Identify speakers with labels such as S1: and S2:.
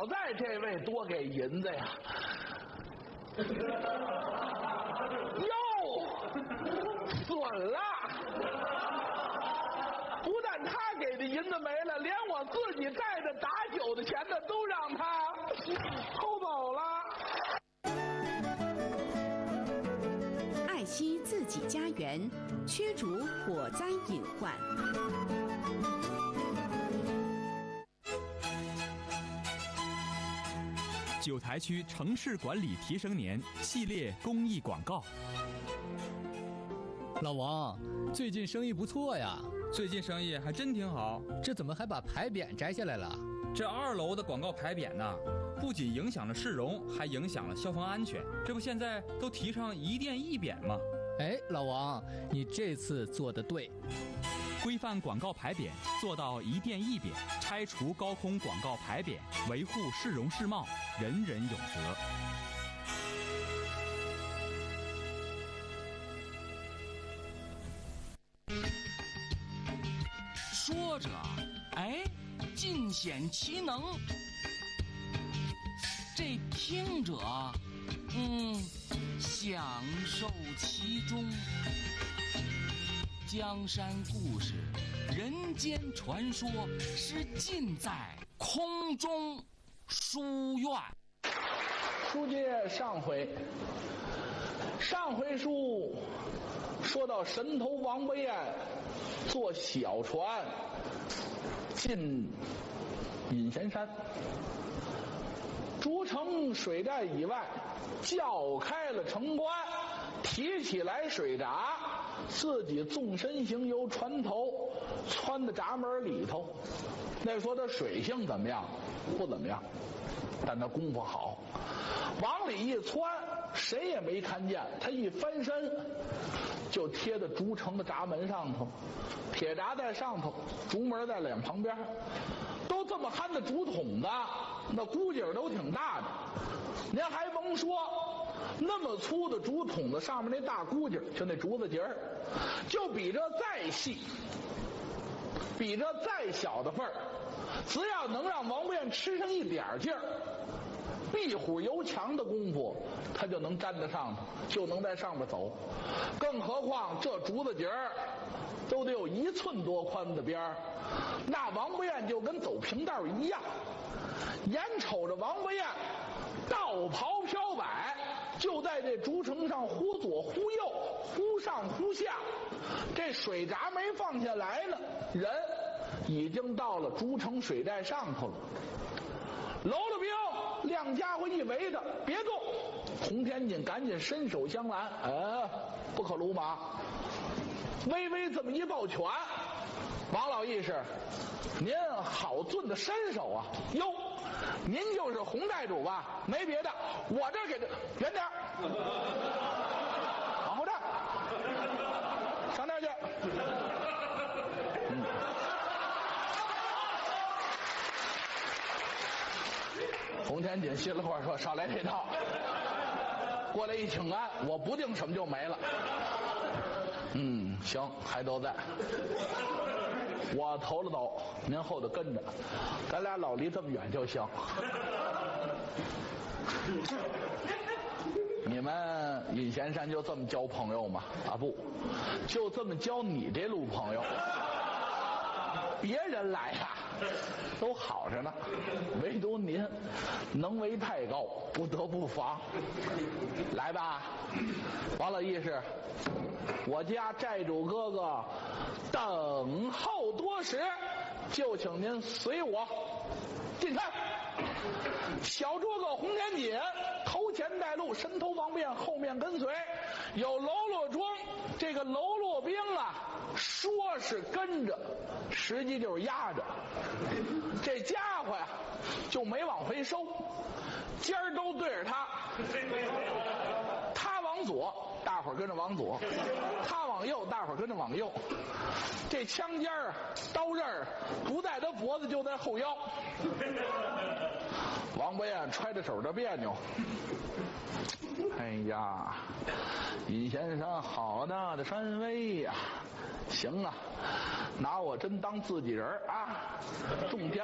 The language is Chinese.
S1: 在这位多给银子呀。哟，损了！不但他给的银子没了，连我自己带着打酒的钱呢，都让他偷走了。
S2: 爱惜自己家园，驱逐火灾隐患。
S3: 九台区城市管理提升年系列公益广告。
S4: 老王，最近生意不错呀。
S5: 最近生意还真挺好。
S4: 这怎么还把牌匾摘下来了？
S5: 这2楼的广告牌匾呢，不仅影响了市容，还影响了消防安全。这不现在都提倡一店一匾吗？
S4: 哎，老王，你这次做得对。
S3: 规范广告牌匾，做到一店一匾，拆除高空广告牌匾，维护市容市貌，人人有责。
S6: 说着，哎，尽显其能；这听者，享受其中。江山故事，人间传说，是尽在空中书院。
S1: 书接上回书说到神头王伯彦坐小船进隐贤山，竹城水寨以外叫开了城关，提起来水闸，自己纵身行由船头窜到闸门里头。那说他水性怎么样？不怎么样，但他功夫好，往里一窜，谁也没看见，他一翻身就贴在竹城的闸门上头，铁闸在上头，竹门在两旁边，都这么憨的竹筒子，那估计都挺大的。您还甭说，那么粗的竹筒子上面那大估计，就那竹子节儿，就比这再细，比这再小的份儿，只要能让王伯彦吃上一点劲儿，壁虎游墙的功夫，他就能站在上头，就能在上面走。更何况这竹子节儿都得有1寸多宽的边儿，那王伯彦就跟走平道一样。眼瞅着王伯彦道袍飘摆，就在这竹城上忽左忽右，忽上忽下，这水闸没放下来呢，人已经到了竹城水寨上头了。搂了兵，亮家伙一围着，别动！洪天锦赶紧伸手相拦，不可鲁莽。微微这么一抱拳，王老义士，您好俊的身手啊！哟，您就是洪寨主吧？没别的，我这给他远点，往后站，上那儿去。洪天锦心里话说：“少来这套。”过来一请安，我不定什么就没了。行，还都在。我头了走，您后头跟着，咱俩老离这么远就行。你们隐贤山就这么交朋友吗？啊，不，就这么交你这路朋友。别人来呀，都好着呢，唯独您能为太高，不得不防。来吧，王老义士，我家寨主哥哥等候多时，就请您随我进山。小诸葛洪天锦头前带路，神头王伯彦后面跟随。有喽啰庄这个喽啰兵啊，说是跟着，实际就是压着。这家伙呀，就没往回收，尖儿都对着他。他往左，大伙儿跟着往左；他往右，大伙儿跟着往右。这枪尖儿、刀刃儿不在他脖子，就在后腰。王伯彦揣着手这别扭。哎呀，尹先生好大的山威呀！行啊，拿我真当自己人啊！种田